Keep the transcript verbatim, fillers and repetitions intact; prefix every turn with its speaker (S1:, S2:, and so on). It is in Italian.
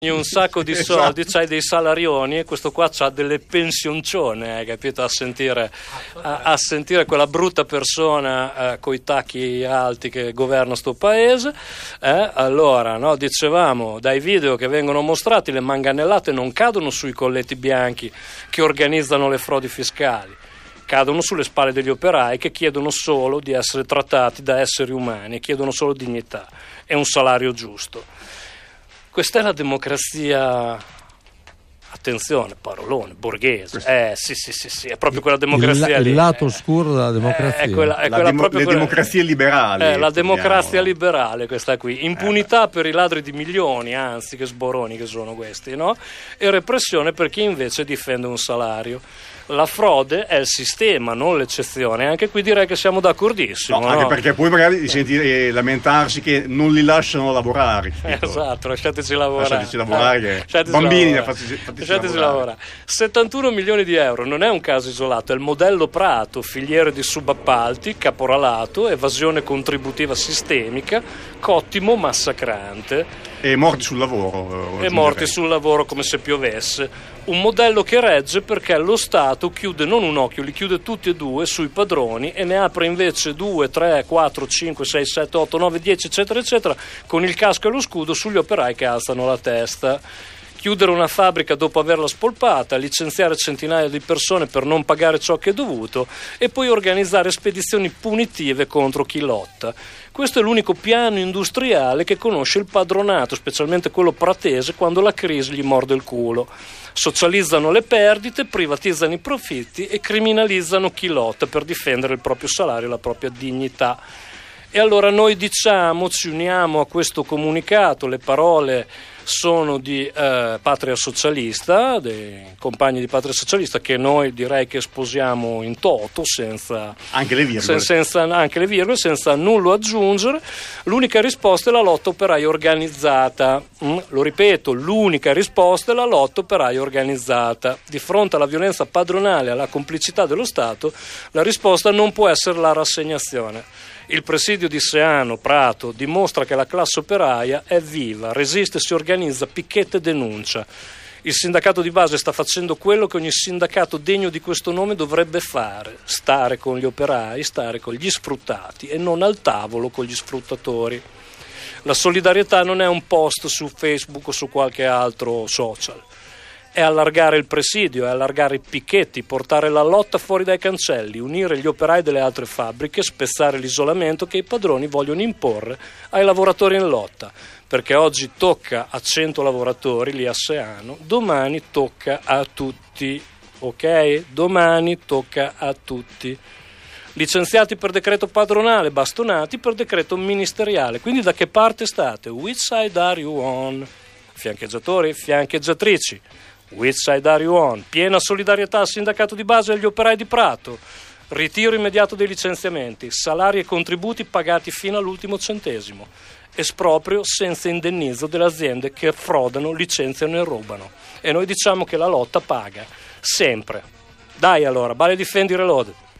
S1: un sacco di soldi, c'hai dei salarioni e questo qua c'ha delle pensioncione, eh, capito? A sentire, a, a sentire quella brutta persona eh, coi tacchi alti che governa sto paese. Eh? Allora, no, dicevamo, dai video che vengono mostrati, le manganellate non cadono sui colletti bianchi che organizzano le frodi fiscali, cadono sulle spalle degli operai che chiedono solo di essere trattati da esseri umani, chiedono solo dignità e un salario giusto. Questa è la democrazia, attenzione, parolone, borghese, eh sì sì sì sì, è proprio quella democrazia
S2: il,
S1: lì.
S2: Il lato
S1: eh,
S2: oscuro della democrazia.
S1: È quella, è
S3: la
S1: quella
S3: demo,
S1: proprio
S3: le
S1: quella,
S3: democrazie liberali.
S1: Eh, la democrazia
S3: diciamo.
S1: liberale, questa qui. Impunità eh, per i ladri di milioni, anzi che sboroni che sono questi, no? E repressione per chi invece difende un salario. La frode è il sistema, non l'eccezione. Anche qui direi che siamo d'accordissimo.
S3: No, anche
S1: no?
S3: perché poi magari senti eh, lamentarsi che non li lasciano lavorare.
S1: Eh, esatto, lasciateci lavorare.
S3: Lasciateci lavorare,
S1: eh,
S3: che
S1: lasciateci
S3: bambini
S1: lavorare.
S3: fateci, fateci
S1: lasciateci
S3: lavorare.
S1: lavorare. settantuno milioni di euro non è un caso isolato, è il modello Prato, filiere di subappalti, caporalato, evasione contributiva sistemica, cottimo massacrante.
S3: E morti sul lavoro.
S1: E morti sul lavoro come se piovesse. Un modello che regge perché lo Stato chiude non un occhio, li chiude tutti e due sui padroni e ne apre invece due, tre, quattro, cinque, sei, sette, otto, nove, dieci eccetera eccetera con il casco e lo scudo sugli operai che alzano la testa. Chiudere una fabbrica dopo averla spolpata, licenziare centinaia di persone per non pagare ciò che è dovuto e poi organizzare spedizioni punitive contro chi lotta. Questo è l'unico piano industriale che conosce il padronato, specialmente quello pratese, quando la crisi gli morde il culo. Socializzano le perdite, privatizzano i profitti e criminalizzano chi lotta per difendere il proprio salario e la propria dignità. E allora noi diciamo, ci uniamo a questo comunicato, le parole sono di eh, Patria Socialista, dei compagni di Patria Socialista, che noi direi che sposiamo in toto, senza
S3: anche le virgole,
S1: sen, senza, anche le virgole, senza nulla aggiungere. L'unica risposta è la lotta operaia organizzata. Mm, lo ripeto, l'unica risposta è la lotta operaia organizzata. Di fronte alla violenza padronale e alla complicità dello Stato, la risposta non può essere la rassegnazione. Il presidio di Seano, Prato, dimostra che la classe operaia è viva, resiste, si organizza, picchetta e denuncia. Il sindacato di base sta facendo quello che ogni sindacato degno di questo nome dovrebbe fare: stare con gli operai, stare con gli sfruttati e non al tavolo con gli sfruttatori. La solidarietà non è un post su Facebook o su qualche altro social. È allargare il presidio, è allargare i picchetti, portare la lotta fuori dai cancelli, unire gli operai delle altre fabbriche, spezzare l'isolamento che i padroni vogliono imporre ai lavoratori in lotta, perché oggi tocca a cento lavoratori lì a Seano, domani tocca a tutti, ok? Domani tocca a tutti. Licenziati per decreto padronale, bastonati per decreto ministeriale. Quindi da che parte state? Which side are you on? Fiancheggiatori, fiancheggiatrici. Which side are you on? Piena solidarietà al sindacato di base e agli operai di Prato. Ritiro immediato dei licenziamenti, salari e contributi pagati fino all'ultimo centesimo. Esproprio senza indennizzo delle aziende che frodano, licenziano e rubano. E noi diciamo che la lotta paga, sempre. Dai allora, Bale Difendi Reloaded.